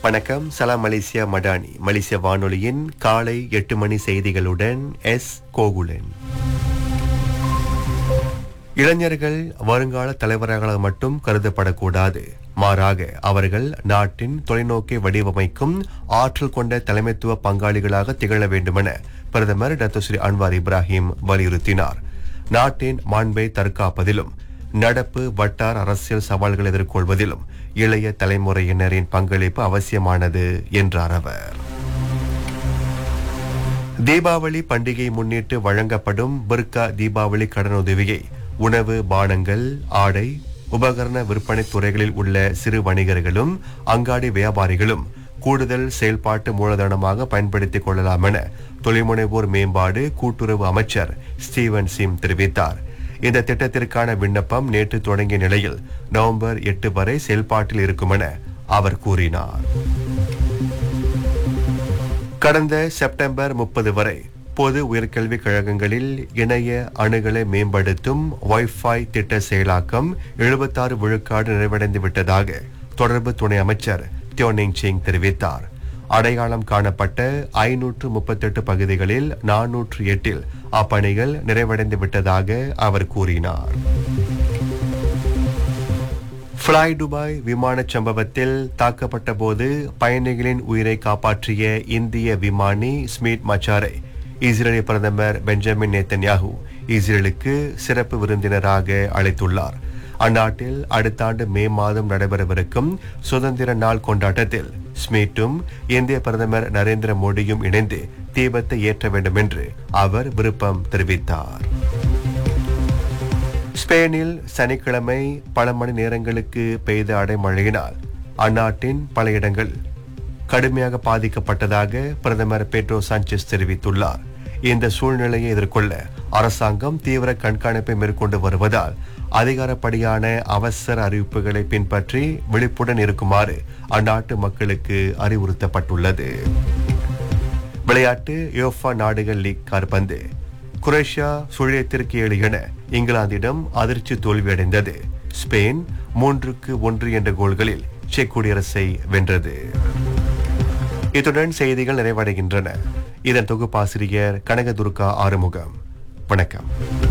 வணக்கம். சலாம் மலேசியா மடானி மலேசிய வானொலியின் காலை 8 மணி செய்திகளுடன் எஸ் கோகுலன். இளைஞர்கள் வருங்கால தலைவர்களாக மட்டும் கருதப்படக்கூடாது. மாறாக அவர்கள் நாட்டின் தொலைநோக்கை வடிவமைக்கும் ஆற்றல் கொண்ட தலைமைத்துவ பங்காளிகளாக திகழ வேண்டுமென பிரதமர் டத்தோஸ்ரீ அன்வார் இப்ராஹிம் வலியுறுத்தினார். நாட்டின் மாண்பை தற்காப்பதிலும் நடப்பு வட்டார அரசியல் சவால்களை எதிர்கொள்வதிலும் இளைய தலைமுறையினரின் பங்களிப்பு அவசியமானது என்றார் அவர். தீபாவளி பண்டிகை முன்னிட்டு வழங்கப்படும் பிர்கா தீபாவளி கடனுதவியை உணவு, பானங்கள், ஆடை, உபகரண விற்பனை துறைகளில் உள்ள சிறு வணிகர்களும் அங்காடி வியாபாரிகளும் கூடுதல் செயல்பாட்டு மூலதனமாக பயன்படுத்திக் கொள்ளலாம் என தொழில்முனைவோர் மேம்பாடு கூட்டுறவு அமைச்சர் ஸ்டீவன் சிம் தெரிவித்தார். இந்த திட்டத்திற்கான விண்ணப்பம் நேற்று தொடங்கிய நிலையில் நவம்பர் 8 வரை செயல்பாட்டில் இருக்கும் என அவர் கூறினார். கடந்த செப்டம்பர் 30 வரை பொது உயர்கல்விக் கழகங்களில் இணைய அணுகலை மேம்படுத்தும் வைஃபை திட்ட செயலாக்கம் 76 விழுக்காடு நிறைவடைந்து விட்டதாக தொடர்பு துணை அமைச்சர் தியோனிங் சிங் தெரிவித்தார். அடையாளம் காணப்பட்ட 538 பகுதிகளில் 408 அப்பணிகள் நிறைவடைந்து விட்டதாக அவர் கூறினார். ஃப்ளை துபாய் விமான சம்பவத்தில் தாக்கப்பட்ட போது பயணிகளின் உயிரை காப்பாற்றிய இந்திய விமானி ஸ்மித் மச்சாரை இஸ்ரேலிய பிரதமர் பெஞ்சமின் நேத்தன்யாகு இஸ்ரேலுக்கு சிறப்பு விருந்தினராக அழைத்துள்ளார். அந்நாட்டில் அடுத்த ஆண்டு மே மாதம் நடைபெறவிருக்கும் சுதந்திர நாள் கொண்டாட்டத்தில் ஸ்மித்தும் இந்திய பிரதமர் நரேந்திர மோடியும் இணைந்து தீபத்தை ஏற்ற வேண்டும் என்று அவர் விருப்பம் தெரிவித்தார். ஸ்பெயினில் சனிக்கிழமை பல மணி நேரங்களுக்கு பெய்த அடைமழையினால் அந்நாட்டின் பல இடங்கள் கடுமையாக பாதிக்கப்பட்டதாக பிரதமர் பெட்ரோ சாnchez தெரிவித்துள்ளார். இந்த சூழ்நிலையை எதிர்கொள்ள அரசாங்கம் தீவிர கண்காணிப்பை மேற்கொண்டு வருவதால் அதிகாரப்படியான அவசர அறிவிப்புகளை பின்பற்றி விழிப்புடன் இருக்குமாறு அந்நாட்டு மக்களுக்கு அறிவுறுத்தப்பட்டுள்ளது. விளையாட்டு யோஃபா நாடுகள் லீக் கால்பந்து குரேஷியா சுழியத்திற்கு 7 என இங்கிலாந்திடம் அதிர்ச்சி தோல்வியடைந்தது. ஸ்பெயின் 3-1 என்ற கோல்களில் செக் குடியரசை வென்றது. இத்துடன் செய்திகள் நிறைவடைகின்றன. இதன் தொகுப்பாசிரியர் கனகதுர்கா ஆறுமுகம். வணக்கம்.